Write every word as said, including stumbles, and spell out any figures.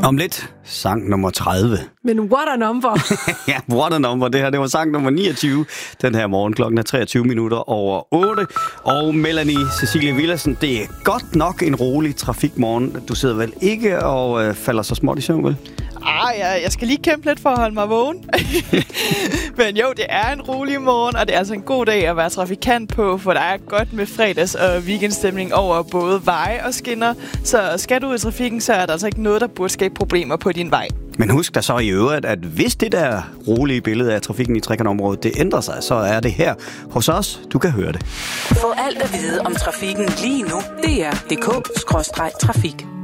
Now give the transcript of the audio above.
Om lidt, sang nummer tredive. Men what a number! Ja, what a number. Det her, det var sang nummer niogtyve. Den her morgen, klokken er treogtyve minutter over otte. Og Melanie Cecilie Villadsen, det er godt nok en rolig trafikmorgen. Du sidder vel ikke og øh, falder så småt i søvn, vel? Ah, jeg, jeg skal lige kæmpe lidt for at holde mig vågen. Men jo, det er en rolig morgen, og det er altså en god dag at være trafikant på, for der er godt med fredags- og weekendstemning over både veje og skinner. Så skal du ud i trafikken, så er der altså ikke noget, der burde skabe problemer på din vej. Men husk da så i øvrigt, at hvis det der rolige billede af trafikken i Trekantområdet, det ændrer sig, så er det her hos os. Du kan høre det. Få alt at vide om trafikken lige nu. D R punktum d k skråstreg trafik.